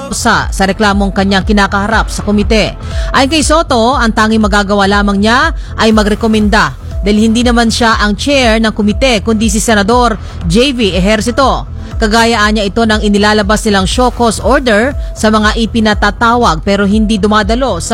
sa reklamong kanyang kinakaharap sa komite. Ayon kay Soto, ang tanging magagawa lamang niya ay magrekomenda dahil hindi naman siya ang chair ng komite kundi si Senador JV Ejercito. Kagayaan niya ito ng inilalabas nilang show cause order sa mga ipinatatawag pero hindi dumadalo sa